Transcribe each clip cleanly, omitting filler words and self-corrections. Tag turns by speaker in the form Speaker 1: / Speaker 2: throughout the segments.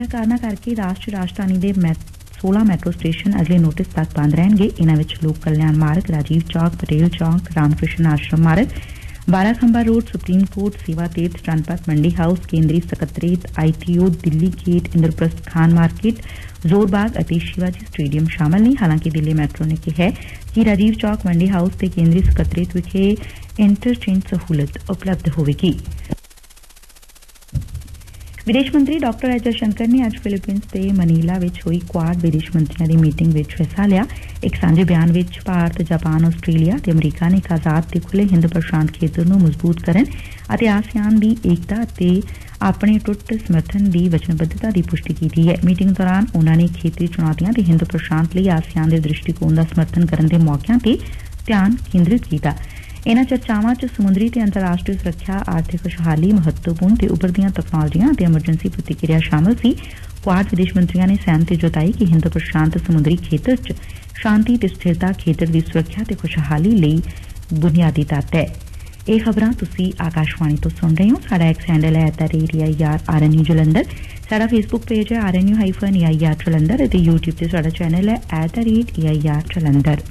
Speaker 1: ਕਾਰਨਾਂ ਕਰਕੇ ਰਾਸ਼ਟਰੀ ਰਾਜਧਾਨੀ ਦੇ 16 ਮੈਟਰੋ ਸਟੇਸ਼ਨ ਅਗਲੇ ਨੋਟਿਸ ਤੱਕ ਬੰਦ ਰਹਿਣਗੇ। ਇਨ੍ਹਾਂ ਵਿੱਚ ਲੋਕ ਕਲਿਆਣ ਮਾਰਗ, ਰਾਜੀਵ ਚੌਕ, ਪਟੇਲ ਚੌਕ, ਰਾਮਕ੍ਰਿਸ਼ਨ ਆਸ਼ਰਮ ਮਾਰਗ, बाराखंबा रोड, सुप्रीम कोर्ट, सेवा तीर्थ, जनपथ, मंडी हाउस, केंद्रीय सकत्रेत, ITO, Delhi gate, Indraprastha Khan market, Jorbagh और शिवाजी स्टेडियम शामिल नहीं। हालांकि दिल्ली मैट्रो ने कहा है कि राजीव चौक, मंडी हाउस और केंद्रीय सकत्रेत विखे इंटरचेंज सहूलत उपलब्ध होगी। विदेश मंत्री डॉक्टर एस जयशंकर ने अज फिलीपींस के मनीला में हुई क्वाड विदेश मंत्रियों की मीटिंग में हिस्सा लिया। एक सांझे बयान में भारत, जापान, आस्ट्रेलिया और अमरीका ने एक आजाद ते खुले हिंद प्रशांत खेतर को मजबूत करन और आसियान की एकता और अपने टुट समर्थन की वचनबद्धता की पुष्टि की है। मीटिंग दौरान उन्होंने खेतरी चुनौतियों ते हिंद प्रशांत लिए आसियान के दृष्टिकोण का समर्थन करने के मौकों पर ध्यान केंद्रित किया। इन्हां चर्चावां च समुद्री ते अंतरराष्ट्रीय सुरक्षा, आर्थिक खुशहाली, महत्वपूर्ण ते उभरदियां तकनोलॉजियां ते एमरजेंसी प्रतिक्रिया शामिल सी। क्वाड विदेश मंत्रियों ने सहमति जताई कि हिंद प्रशांत समुद्री खेतर च शांति ते स्थिरता खेतर की सुरक्षा ते खुशहाली लई बुनियादी तत्त है। ये खबरां तुसीं आकाशवाणी तो सुन रहे हो। साडा एक्स हैंडल है @AIR जलंधर, साडा फेसबुक पेज है RNU-AIR जलंधर ते यूट्यूब ते साडा चैनल है @AIR जलंधर।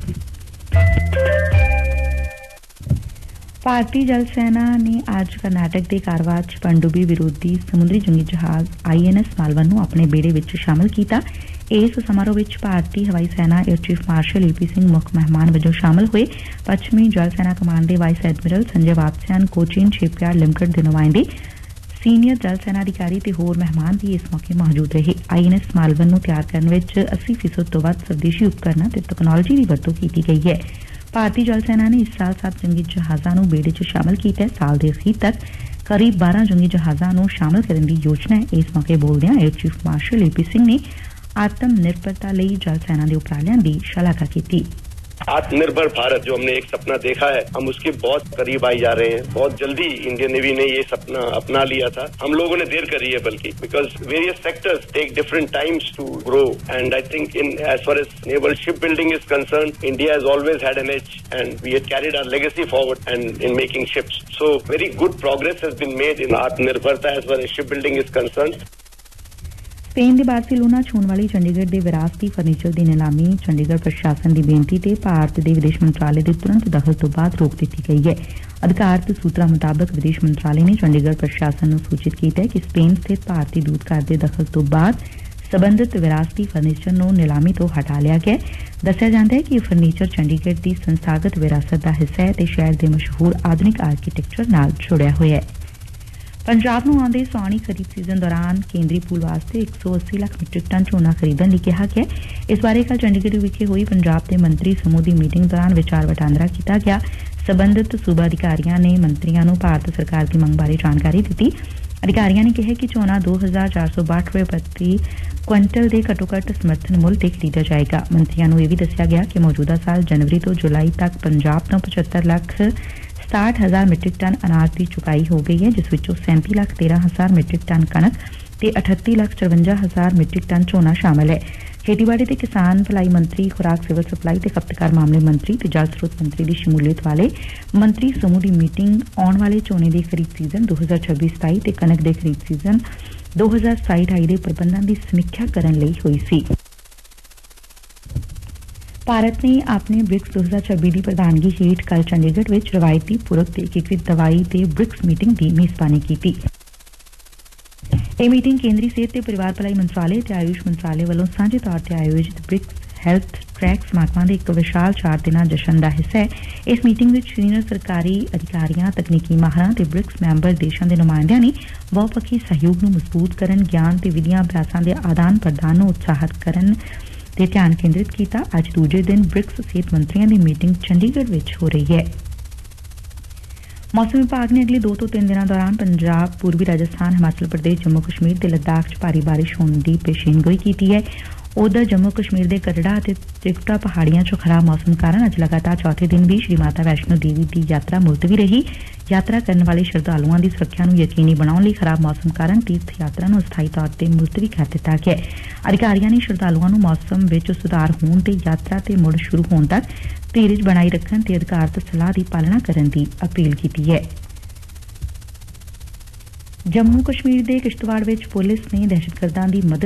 Speaker 1: भारतीय जल सेना ने आज कर्नाटक के कारवां च पनडुब्बी विरोधी समुद्री जंगी जहाज INS मालवन नूं अपने बेड़े विच शामिल किया। इस समारोह विच भारतीय हवाई सेना air chief marshal AP Singh मुख मेहमान वजों शामिल हुए। पश्चिमी जल सेना कमान के vice admiral Sanjay Vatsyayan, Cochin shipyard limited के नुमाइंदे, सीनियर जल सेना अधिकारी ते होर मेहमान भी इस मौके मौजूद रहे। INS मालवन नूं तैयार करने विच 80% तो वध स्वदेशी उपकरणों ते तकनोलॉजी की वरतों की गई है। भारतीय जल सेना ने इस साल 7 जंगी जहाज़ों को बेड़े च शामिल किया है। साल के अखीर तक करीब 12 जंगी जहाज़ों को शामिल करने की योजना है। इस मौके बोलदे air chief marshal AP Singh ने आत्म निर्भरता लई जल सेना के उपरालियां की शलाघा की।
Speaker 2: आत्मनिर्भर भारत जो हमने एक सपना देखा है, हम उसके बहुत करीब आई जा रहे हैं। बहुत जल्दी इंडियन नेवी ने ये सपना अपना लिया था। हम लोगों ने देर करी है बल्कि, because various sectors take different times to grow and I think in as far as naval ship building is concern, India has always had an as and we have carried our legacy forward and in making ships. So very good progress has been made in आत्मनिर्भरता as far as ship building is concern.
Speaker 1: Spain के Barcelona च होने वाली चंडीगढ़ के विरासती furniture की नीलामी चंडीगढ़ प्रशासन की बेनती ते भारत के विदेश मंत्रालय के तुरंत दखल तो बाद रोक दी गई है। अधिकारित सूत्रों मुताबिक विदेश मंत्रालय ने चंडीगढ़ प्रशासन को सूचित किया है कि स्पेन स्थित भारतीय दूतघर के दखल तो बाद संबंधित विरासती फर्नीचर को नीलामी तो हटा लिया गया। दस्सिया जाता है कि यह फर्नीचर चंडीगढ़ की संस्थागत विरासत का हिस्सा है ते शहर के मशहूर आधुनिक आर्कीटैक्चर नाल जुड़िया हुआ है। पंजाब नूं आउंदे सौणी खरीफ सीजन दौरान केंद्री पूल वास्ते 180 लाख मीट्रिक टन झोना खरीदण लई कहा गया। इस बारे कल चंडीगढ़ विखे हुई पंजाब के मंत्री समूह की मीटिंग दौरान विचार वटांदरा किया गया। संबंधित सूबा अधिकारियों ने मंत्रियों को भारत सरकार की मंग बारे जानकारी दी। अधिकारियों ने कहा कि झोना 2462 रुपए प्रति क्विंटल के घट्टो-घट्ट समर्थन मुल ते खरीदा जाएगा। मंत्रियों को यह भी दस्सिया गया कि मौजूदा साल जनवरी तो जुलाई तक पंजाब तो 75 लाख 60,000 मीट्रिक टन अनाज की चुकाई हो गई है, जिस विचों 37,13,000 मीट्रिक टन कणक ते 38,54,000 मीट्रिक टन झोना शामिल है। खेतीबाड़ी ते किसान भलाई मंत्री, खुराक सिविल सप्लाई ते खपतकार मामले मंत्री ते जल स्रोत मंत्री की शमूलियत वाले मंत्री समूह की मीटिंग आने वाले झोने के खरीद सीजन 2026-27 ते कणक के खरीद सीजन 2027-28 के प्रबंधों की समीक्षा करने लई हुई सी। भारत ने अपने ब्रिक्स 2026 की प्रधानगी हेठ कल चंडीगढ़ में रवायती पूरक ते एकीकृत दवाई ते ब्रिक्स मीटिंग की मेजबानी की। यह मीटिंग केंद्रीय सेहत ते परिवार भलाई मंत्रालय ते आयुष मंत्रालय वालों सांझे तौर पर आयोजित ब्रिक्स हैल्थ ट्रैक समागमां दे एक विशाल 4 दिना जश्न का हिस्सा है। इस मीटिंग में सीनियर सरकारी अधिकारियों, तकनीकी माहरां ते ब्रिक्स मैंबर देशों के नुमाइंदियां ने बहुपक्षी सहयोग को मजबूत करन, ज्ञान ते विधियां अभ्यासां के आदान प्रदान को उत्साहित करन ते ध्यान केंद्रित किया। अज दूजे दिन ब्रिक्स सेहत मंत्रियों की मीटिंग चंडीगढ़ में हो रही है। मौसम विभाग ने अगले 2 तो 3 दिनों दौरान पंजाब, पूर्वी राजस्थान, हिमाचल प्रदेश, जम्मू कश्मीर ते लद्दाख च भारी बारिश होने की पेशेनगोई की है। उधर जम्मू कश्मीर के कटड़ा और त्रिकुटा पहाड़ियों च खराब मौसम कारण अज लगातार चौथे दिन भी श्री माता वैष्णो देवी की यात्रा मुलतवी रही। यात्रा करने वाले श्रद्धालुओं की सुरक्षा को यकीनी बनाने लई खराब मौसम कारण तीर्थ यात्रा को अस्थाई तौर पर मुलतवी कर दिता गया। अधिकारियों ने श्रद्धालुओं को मौसम में सुधार होने ते यात्रा ते मुड़ शुरू होने तक धीरज बनाई रखने ते अधिकारित सलाह की पालना करने की अपील की है। जम्मू कश्मीर के किश्तवाड़ में पुलिस ने दहशतगर्दां की मदद